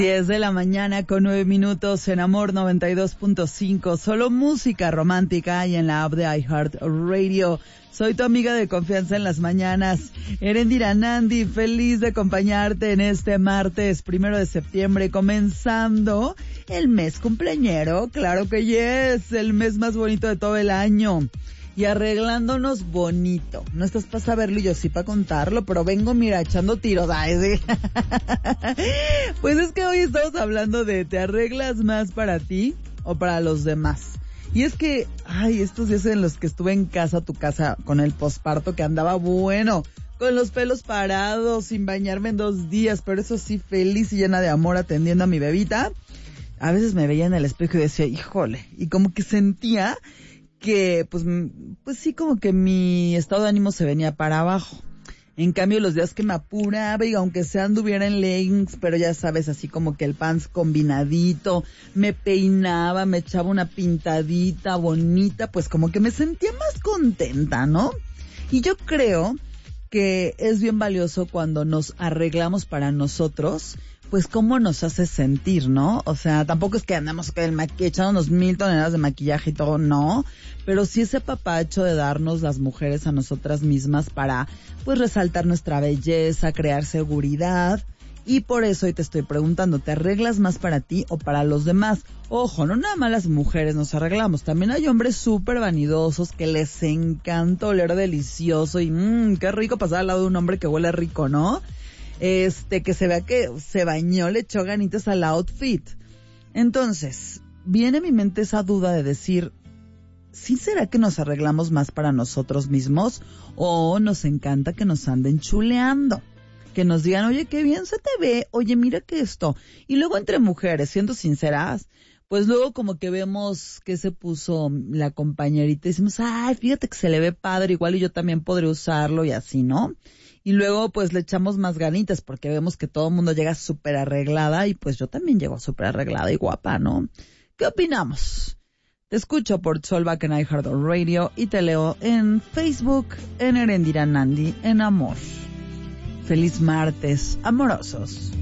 10 de la mañana con 9 minutos en Amor 92.5. Solo música romántica y en la app de iHeartRadio. Soy tu amiga de confianza en las mañanas, Erendira Nandi, feliz de acompañarte en este martes 1 de septiembre, comenzando el mes cumpleañero. Claro que yes, el mes más bonito de todo el año. Y arreglándonos bonito. No estás para saberlo y yo sí para contarlo, pero vengo, mira, echando tiros. Ay, sí. Pues es que hoy estamos hablando de ¿te arreglas más para ti o para los demás? Y es que, estos días en los que estuve en tu casa, con el posparto que andaba bueno, con los pelos parados, sin bañarme en 2 días, pero eso sí, feliz y llena de amor atendiendo a mi bebita. A veces me veía en el espejo y decía, híjole, y como que sentía que, pues sí, como que mi estado de ánimo se venía para abajo. En cambio, los días que me apuraba, y aunque sea anduviera en leggings, pero ya sabes, así como que el pants combinadito, me peinaba, me echaba una pintadita bonita, pues como que me sentía más contenta, ¿no? Y yo creo que es bien valioso cuando nos arreglamos para nosotros, pues cómo nos hace sentir, ¿no? O sea, tampoco es que andamos echándonos 1000 toneladas de maquillaje y todo, no. Pero sí ese papacho de darnos las mujeres a nosotras mismas para, pues, resaltar nuestra belleza, crear seguridad. Y por eso hoy te estoy preguntando, ¿te arreglas más para ti o para los demás? Ojo, no nada más las mujeres nos arreglamos, también hay hombres súper vanidosos que les encanta oler delicioso y qué rico pasar al lado de un hombre que huele rico, ¿no? Que se vea que se bañó, le echó ganitas al outfit. Entonces, viene a mi mente esa duda de decir, ¿sí será que nos arreglamos más para nosotros mismos o nos encanta que nos anden chuleando? Que nos digan, oye, qué bien se te ve, oye, mira que esto. Y luego entre mujeres, siendo sinceras, pues luego como que vemos que se puso la compañerita y decimos, fíjate que se le ve padre, igual y yo también podré usarlo y así, ¿no? Y luego pues le echamos más ganitas porque vemos que todo el mundo llega súper arreglada y pues yo también llego súper arreglada y guapa, ¿no? ¿Qué opinamos? Te escucho por Solvac en iHeartRadio y te leo en Facebook, en Erendira Nandi, en Amor. Feliz martes, amorosos.